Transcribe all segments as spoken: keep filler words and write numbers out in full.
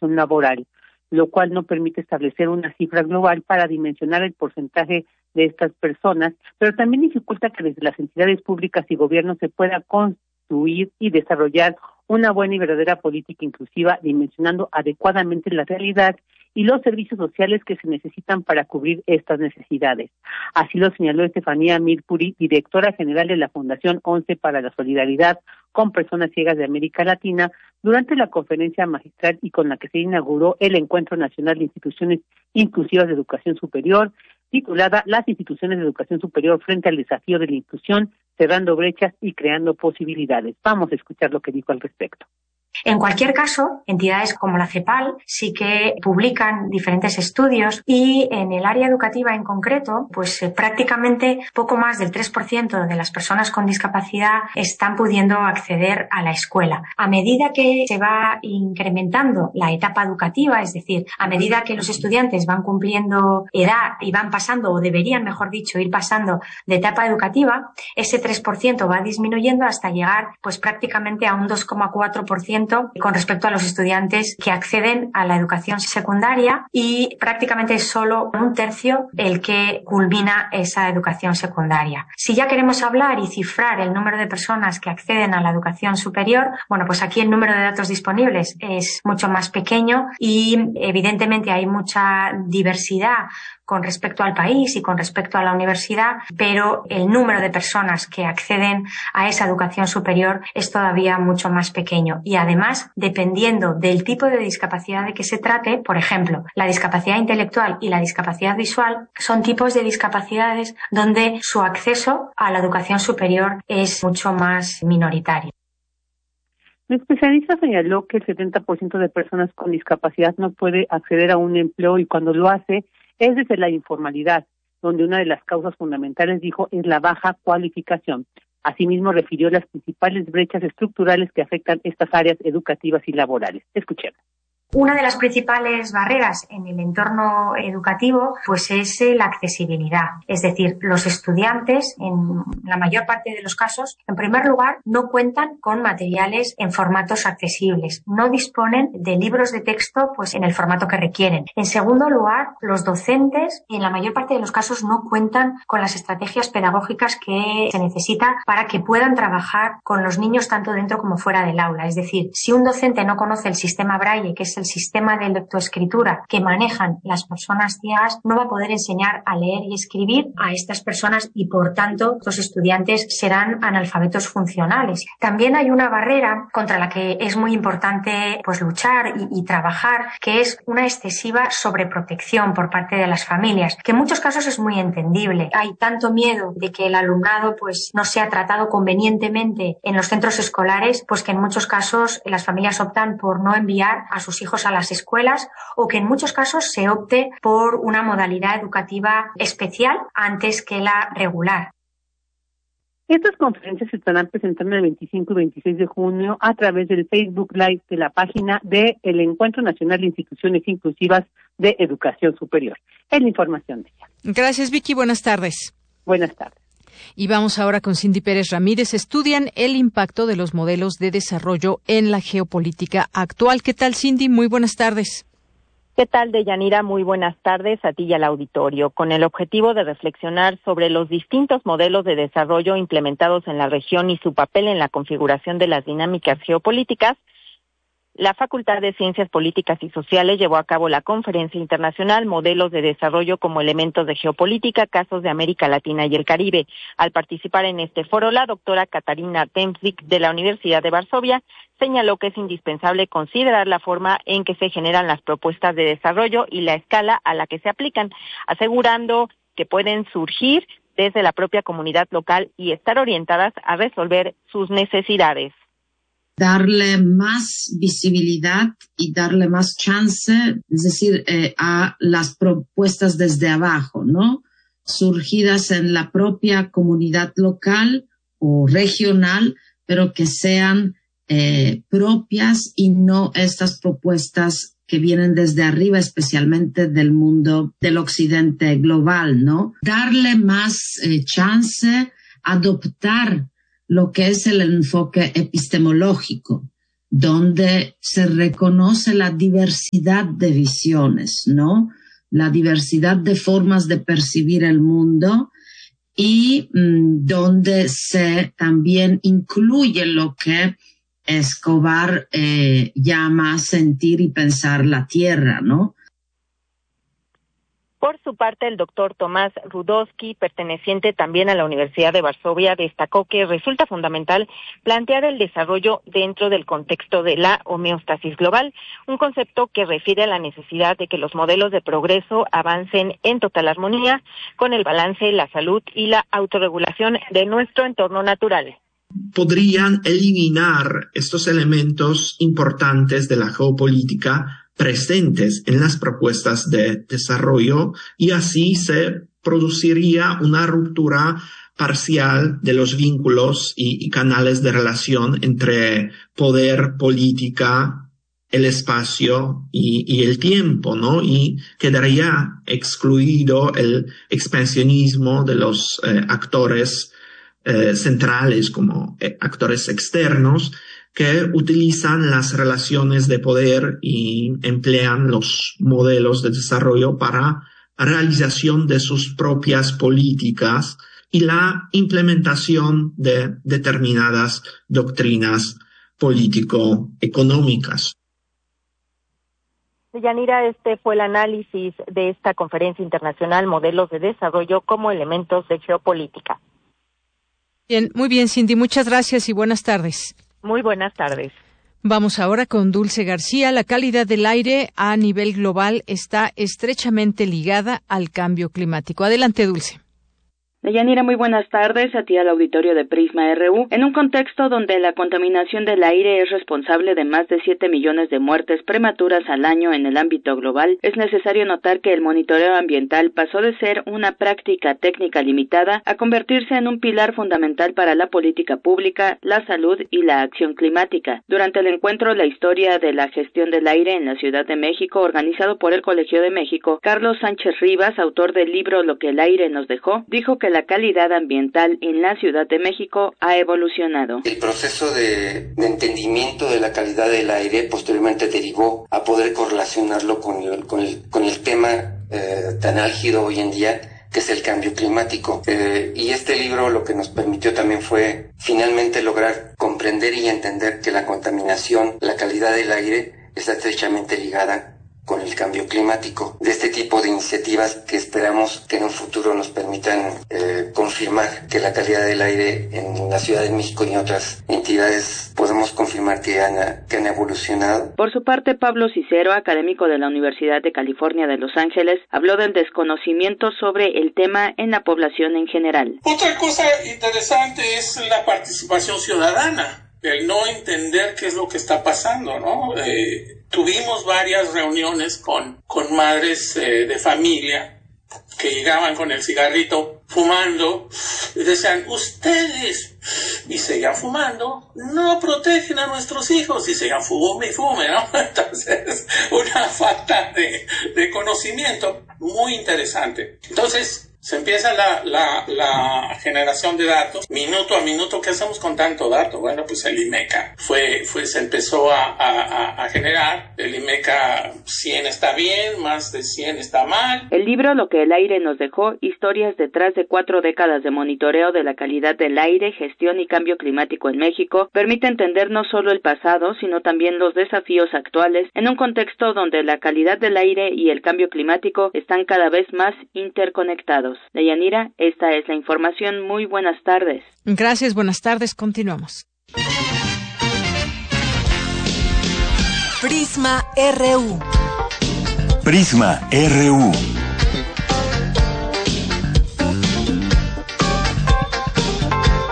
inclusión laboral, lo cual no permite establecer una cifra global para dimensionar el porcentaje de estas personas, pero también dificulta que desde las entidades públicas y gobiernos se pueda construir y desarrollar una buena y verdadera política inclusiva, dimensionando adecuadamente la realidad y los servicios sociales que se necesitan para cubrir estas necesidades. Así lo señaló Estefanía Mirpuri, directora general de la Fundación once para la Solidaridad con Personas Ciegas de América Latina, durante la conferencia magistral y con la que se inauguró el Encuentro Nacional de Instituciones Inclusivas de Educación Superior, titulada Las instituciones de educación superior frente al desafío de la inclusión, cerrando brechas y creando posibilidades. Vamos a escuchar lo que dijo al respecto. En cualquier caso, entidades como la CEPAL sí que publican diferentes estudios y en el área educativa en concreto, pues eh, prácticamente poco más del tres por ciento de las personas con discapacidad están pudiendo acceder a la escuela. A medida que se va incrementando la etapa educativa, es decir, a medida que los estudiantes van cumpliendo edad y van pasando, o deberían, mejor dicho, ir pasando de etapa educativa, ese tres por ciento va disminuyendo hasta llegar pues prácticamente a un dos coma cuatro por ciento con respecto a los estudiantes que acceden a la educación secundaria, y prácticamente es solo un tercio el que culmina esa educación secundaria. Si ya queremos hablar y cifrar el número de personas que acceden a la educación superior, bueno, pues aquí el número de datos disponibles es mucho más pequeño y evidentemente hay mucha diversidad con respecto al país y con respecto a la universidad, pero el número de personas que acceden a esa educación superior es todavía mucho más pequeño. Y además, dependiendo del tipo de discapacidad de que se trate, por ejemplo, la discapacidad intelectual y la discapacidad visual son tipos de discapacidades donde su acceso a la educación superior es mucho más minoritario. El especialista señaló que el setenta por ciento de personas con discapacidad no puede acceder a un empleo, y cuando lo hace es desde la informalidad, donde una de las causas fundamentales, dijo, es la baja cualificación. Asimismo, refirió las principales brechas estructurales que afectan estas áreas educativas y laborales. Escuchemos. Una de las principales barreras en el entorno educativo pues es la accesibilidad. Es decir, los estudiantes, en la mayor parte de los casos, en primer lugar, no cuentan con materiales en formatos accesibles. No disponen de libros de texto pues en el formato que requieren. En segundo lugar, los docentes, en la mayor parte de los casos, no cuentan con las estrategias pedagógicas que se necesitan para que puedan trabajar con los niños tanto dentro como fuera del aula. Es decir, si un docente no conoce el sistema Braille, que es el sistema de lectoescritura que manejan las personas ciegas, no va a poder enseñar a leer y escribir a estas personas y, por tanto, los estudiantes serán analfabetos funcionales. También hay una barrera contra la que es muy importante pues luchar y, y trabajar, que es una excesiva sobreprotección por parte de las familias, que en muchos casos es muy entendible. Hay tanto miedo de que el alumnado pues no sea tratado convenientemente en los centros escolares, pues que en muchos casos las familias optan por no enviar a sus hijos a las escuelas, o que en muchos casos se opte por una modalidad educativa especial antes que la regular. Estas conferencias se estarán presentando el veinticinco y veintiséis de junio a través del Facebook Live de la página del Encuentro Nacional de Instituciones Inclusivas de Educación Superior. Es la información de ella. Gracias, Vicky. Buenas tardes. Buenas tardes. Y vamos ahora con Cindy Pérez Ramírez. Estudian el impacto de los modelos de desarrollo en la geopolítica actual. ¿Qué tal, Cindy? Muy buenas tardes. ¿Qué tal, Deyanira? Muy buenas tardes a ti y al auditorio. Con el objetivo de reflexionar sobre los distintos modelos de desarrollo implementados en la región y su papel en la configuración de las dinámicas geopolíticas, la Facultad de Ciencias Políticas y Sociales llevó a cabo la Conferencia Internacional Modelos de Desarrollo como Elementos de Geopolítica, Casos de América Latina y el Caribe. Al participar en este foro, la doctora Katarina Temzik de la Universidad de Varsovia señaló que es indispensable considerar la forma en que se generan las propuestas de desarrollo y la escala a la que se aplican, asegurando que pueden surgir desde la propia comunidad local y estar orientadas a resolver sus necesidades. Darle más visibilidad y darle más chance, es decir, eh, a las propuestas desde abajo, ¿no? Surgidas en la propia comunidad local o regional, pero que sean eh, propias y no estas propuestas que vienen desde arriba, especialmente del mundo del occidente global, ¿no? Darle más eh, chance, adoptar lo que es el enfoque epistemológico, donde se reconoce la diversidad de visiones, ¿no? La diversidad de formas de percibir el mundo y mmm, donde se también incluye lo que Escobar eh, llama sentir y pensar la tierra, ¿no? Por su parte, el doctor Tomás Rudowski, perteneciente también a la Universidad de Varsovia, destacó que resulta fundamental plantear el desarrollo dentro del contexto de la homeostasis global, un concepto que refiere a la necesidad de que los modelos de progreso avancen en total armonía con el balance, la salud y la autorregulación de nuestro entorno natural. Podrían eliminar estos elementos importantes de la geopolítica presentes en las propuestas de desarrollo y así se produciría una ruptura parcial de los vínculos y, y canales de relación entre poder, política, el espacio y, y el tiempo, ¿no? Y quedaría excluido el expansionismo de los eh, actores eh, centrales como eh, actores externos que utilizan las relaciones de poder y emplean los modelos de desarrollo para realización de sus propias políticas y la implementación de determinadas doctrinas político-económicas. Yanira, este fue el análisis de esta conferencia internacional Modelos de Desarrollo como Elementos de Geopolítica. Bien, muy bien, Cindy, muchas gracias y buenas tardes. Muy buenas tardes. Vamos ahora con Dulce García. La calidad del aire a nivel global está estrechamente ligada al cambio climático. Adelante, Dulce. Deyanira, muy buenas tardes a ti al auditorio de Prisma R U. En un contexto donde la contaminación del aire es responsable de más de siete millones de muertes prematuras al año en el ámbito global, es necesario notar que el monitoreo ambiental pasó de ser una práctica técnica limitada a convertirse en un pilar fundamental para la política pública, la salud y la acción climática. Durante el encuentro La historia de la gestión del aire en la Ciudad de México, organizado por el Colegio de México, Carlos Sánchez Rivas, autor del libro Lo que el aire nos dejó, dijo que la calidad ambiental en la Ciudad de México ha evolucionado. El proceso de, de entendimiento de la calidad del aire posteriormente derivó a poder correlacionarlo con el, con el, con el tema eh, tan álgido hoy en día, que es el cambio climático. Eh, y este libro lo que nos permitió también fue finalmente lograr comprender y entender que la contaminación, la calidad del aire, está estrechamente ligada con el cambio climático. De este tipo de iniciativas que esperamos que en un futuro nos permitan eh, confirmar que la calidad del aire en la Ciudad de México y en otras entidades podemos confirmar que han, que han evolucionado. Por su parte, Pablo Cicero, académico de la Universidad de California de Los Ángeles, habló del desconocimiento sobre el tema en la población en general. Otra cosa interesante es la participación ciudadana, el no entender qué es lo que está pasando, ¿no? Eh, Tuvimos varias reuniones con, con madres eh, de familia que llegaban con el cigarrito fumando y decían, ustedes, y seguían fumando, no protegen a nuestros hijos, y seguían fume y fume, ¿no? Entonces, una falta de, de conocimiento muy interesante. Entonces, se empieza la, la, la generación de datos, minuto a minuto. ¿Qué hacemos con tanto dato? Bueno, pues el IMECA fue, fue, se empezó a, a, a generar. El IMECA cien está bien, más de cien está mal. El libro Lo que el aire nos dejó, historias detrás de cuatro décadas de monitoreo de la calidad del aire, gestión y cambio climático en México, permite entender no solo el pasado, sino también los desafíos actuales en un contexto donde la calidad del aire y el cambio climático están cada vez más interconectados. Deyanira, esta es la información. Muy buenas tardes. Gracias, buenas tardes. Continuamos. Prisma R U. Prisma R U.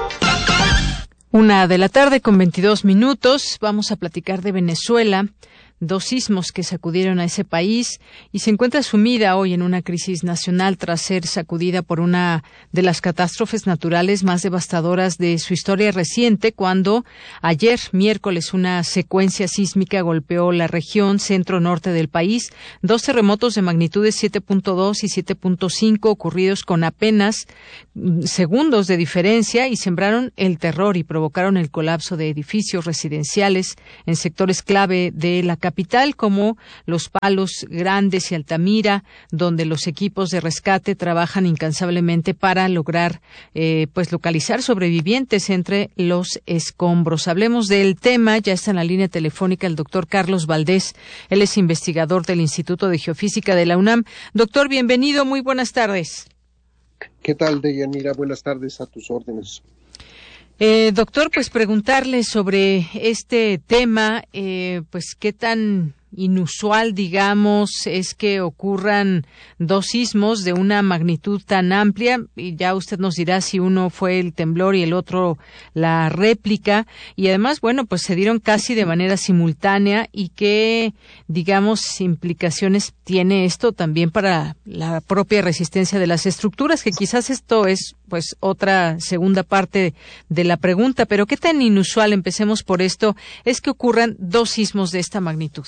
Una de la tarde con veintidós minutos. Vamos a platicar de Venezuela, dos sismos que sacudieron a ese país y se encuentra sumida hoy en una crisis nacional tras ser sacudida por una de las catástrofes naturales más devastadoras de su historia reciente, cuando ayer, miércoles, una secuencia sísmica golpeó la región centro-norte del país. Dos terremotos de magnitudes siete punto dos y siete punto cinco ocurridos con apenas segundos de diferencia y sembraron el terror y provocaron el colapso de edificios residenciales en sectores clave de la capital, como Los Palos Grandes y Altamira, donde los equipos de rescate trabajan incansablemente para lograr eh, pues localizar sobrevivientes entre los escombros. Hablemos del tema. Ya está en la línea telefónica el doctor Carlos Valdés. Él es investigador del Instituto de Geofísica de la UNAM. Doctor, bienvenido. Muy buenas tardes. ¿Qué tal, Deyanira? Buenas tardes, a tus órdenes. Eh, doctor, pues preguntarle sobre este tema, eh, pues qué tan inusual, digamos, es que ocurran dos sismos de una magnitud tan amplia, y ya usted nos dirá si uno fue el temblor y el otro la réplica, y además, bueno, pues se dieron casi de manera simultánea, y qué, digamos, implicaciones tiene esto también para la propia resistencia de las estructuras, que quizás esto es pues otra segunda parte de la pregunta, pero qué tan inusual, empecemos por esto, es que ocurran dos sismos de esta magnitud.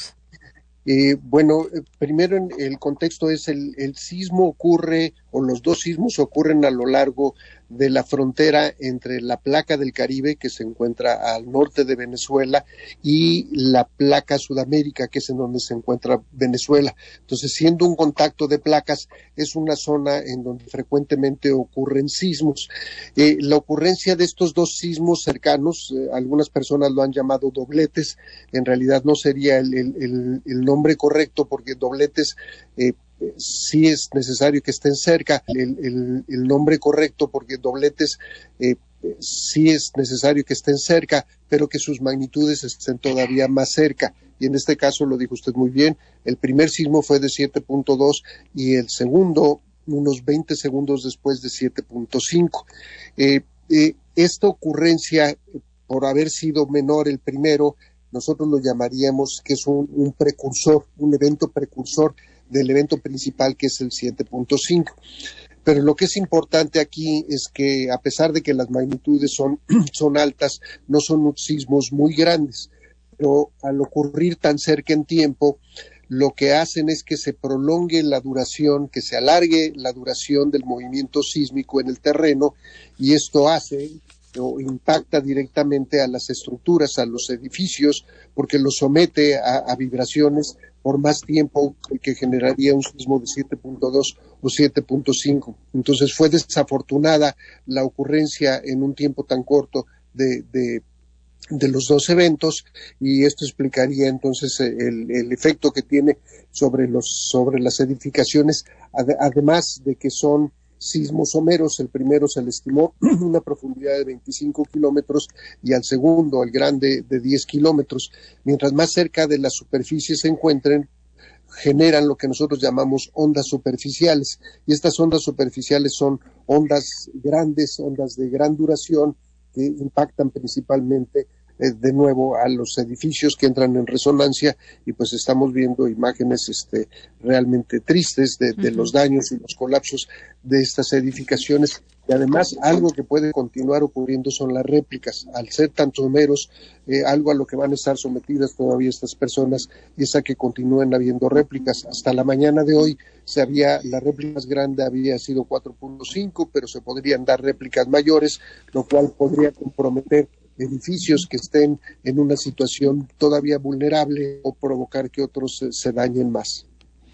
Eh, bueno, primero en el contexto es el, el sismo ocurre, o los dos sismos ocurren a lo largo de la frontera entre la placa del Caribe, que se encuentra al norte de Venezuela, y la placa Sudamérica, que es en donde se encuentra Venezuela. Entonces, siendo un contacto de placas, es una zona en donde frecuentemente ocurren sismos. Eh, la ocurrencia de estos dos sismos cercanos, eh, algunas personas lo han llamado dobletes, en realidad no sería el, el, el, el nombre correcto, porque dobletes eh, sí es necesario que estén cerca. El, el, el nombre correcto, porque dobletes eh, sí es necesario que estén cerca, pero que sus magnitudes estén todavía más cerca. Y en este caso, lo dijo usted muy bien, el primer sismo fue de siete punto dos y el segundo unos veinte segundos después de siete punto cinco. Eh, eh, esta ocurrencia, por haber sido menor el primero, nosotros lo llamaríamos que es un, un precursor, un evento precursor del evento principal, que es el siete punto cinco. Pero lo que es importante aquí es que, a pesar de que las magnitudes son, son altas, no son sismos muy grandes, pero al ocurrir tan cerca en tiempo, lo que hacen es que se prolongue la duración, que se alargue la duración del movimiento sísmico en el terreno, y esto hace o impacta directamente a las estructuras, a los edificios, porque los somete a, a vibraciones por más tiempo que generaría un sismo de siete punto dos o siete punto cinco. Entonces fue desafortunada la ocurrencia en un tiempo tan corto de, de, de los dos eventos, y esto explicaría entonces el, el efecto que tiene sobre, los, sobre las edificaciones, ad, además de que son sismos someros. El primero se le estimó una profundidad de veinticinco kilómetros y al segundo, el grande, de diez kilómetros. Mientras más cerca de la superficie se encuentren, generan lo que nosotros llamamos ondas superficiales. Y estas ondas superficiales son ondas grandes, ondas de gran duración, que impactan principalmente eh, de nuevo a los edificios, que entran en resonancia, y pues estamos viendo imágenes este, realmente tristes de, de uh-huh. los daños y los colapsos de estas edificaciones. Y además, algo que puede continuar ocurriendo son las réplicas. Al ser tan someros, eh, algo a lo que van a estar sometidas todavía estas personas es a que continúen habiendo réplicas. Hasta la mañana de hoy, se había, la réplica más grande había sido cuatro punto cinco, pero se podrían dar réplicas mayores, lo cual podría comprometer edificios que estén en una situación todavía vulnerable o provocar que otros se, se dañen más.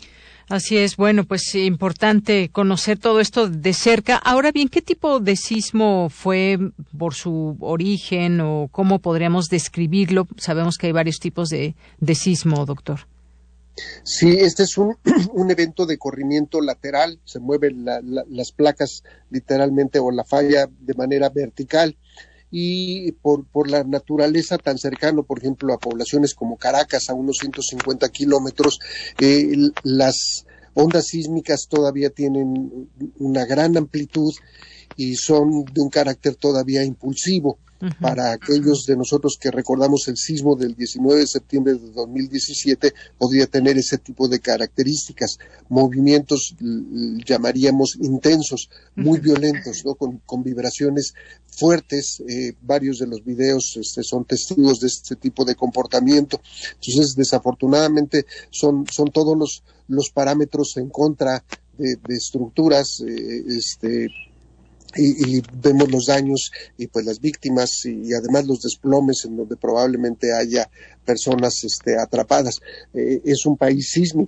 Así es, bueno, pues importante conocer todo esto de cerca. Ahora bien, ¿qué tipo de sismo fue por su origen o cómo podríamos describirlo? Sabemos que hay varios tipos de, de sismo, doctor. Sí, este es un, un evento de corrimiento lateral, se mueven la, la, las placas literalmente o la falla de manera vertical. Y por, por la naturaleza tan cercano, por ejemplo, a poblaciones como Caracas, a unos ciento cincuenta kilómetros, eh, las ondas sísmicas todavía tienen una gran amplitud y son de un carácter todavía impulsivo. Uh-huh. Para aquellos de nosotros que recordamos el sismo del diecinueve de septiembre de dos mil diecisiete, podría tener ese tipo de características, movimientos llamaríamos intensos, muy uh-huh. violentos, ¿no? Con, con vibraciones fuertes. Eh, varios de los videos este, son testigos de este tipo de comportamiento. Entonces, desafortunadamente, son, son todos los, los parámetros en contra de, de estructuras, eh, este, Y, y vemos los daños y pues las víctimas y, y además los desplomes en donde probablemente haya personas este, atrapadas. Eh, es un país sísmico.